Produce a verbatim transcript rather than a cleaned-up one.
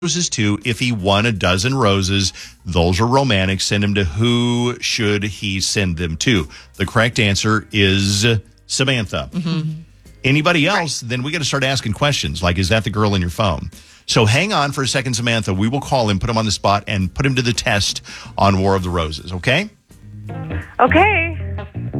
roses to. If he won a dozen roses, those are romantic. Send them to who should he send them to? The correct answer is Samantha. Mm-hmm. Anybody else, right. Then we got to start asking questions like, is that the girl in your phone? So hang on for a second, Samantha. We will call him, put him on the spot, and put him to the test on War of the Roses, okay? Okay.